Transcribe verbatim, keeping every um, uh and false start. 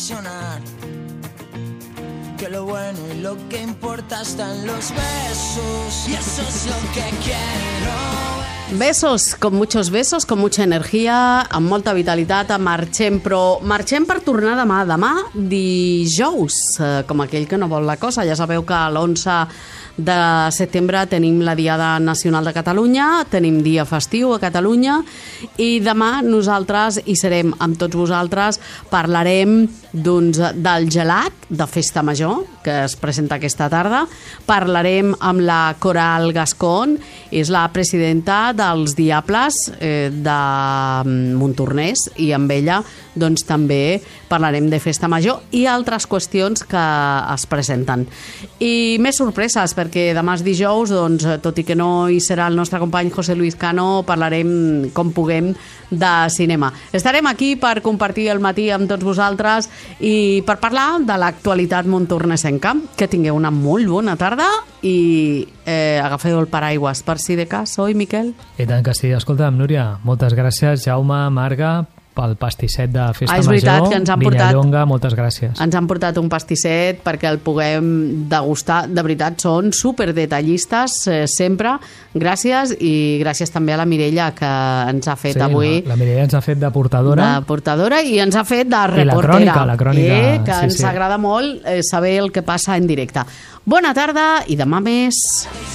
Que lo bueno y lo que importa está en los besos y eso es lo que quiero. Besos, con muchos besos, con mucha energia, amb molta vitalitat, marxem, però marxem per tornar demà. Demà, dijous, eh, com aquell que no vol la cosa. Ja sabeu que l'onze de setembre tenim la Diada Nacional de Catalunya, tenim dia festiu a Catalunya i demà nosaltres hi serem amb tots vosaltres. Parlarem doncs, del gelat de Festa Major, que es presenta aquesta tarda. Parlarem amb la Coral Gascón, és la presidenta dels Diables eh, de Montornès, i amb ella doncs, també parlarem de Festa Major i altres qüestions que es presenten. I més sorpreses, perquè demà és dijous, doncs, tot i que no hi serà el nostre company José Luis Cano, parlarem com puguem de cinema. Estarem aquí per compartir el matí amb tots vosaltres i per parlar de l'actualitat montornesenca. Que tingueu una molt bona tarda i eh, agafeu el paraigües per si de cas, oi, Miquel? I tant que sí. Escolta'm, Núria, moltes gràcies, Jaume, Marga, pel pastisset de Festa ah, és veritat, Major, que ens han portat, Vilallonga, moltes gràcies. Ens han portat un pastisset perquè el puguem degustar. De veritat, són superdetallistes eh, sempre. Gràcies, i gràcies també a la Mireia, que ens ha fet sí, avui... La, la Mireia ens ha fet de portadora. De portadora i ens ha fet de reportera. I la crònica, la crònica. Eh, que sí, ens sí. agrada molt eh, saber el que passa en directe. Bona tarda i demà més.